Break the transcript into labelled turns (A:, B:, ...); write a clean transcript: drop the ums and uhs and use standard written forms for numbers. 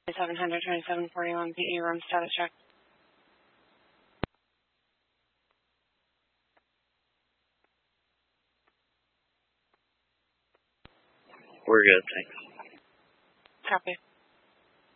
A: 700, 2741, PE room status check.
B: We're good, thanks.
A: Copy.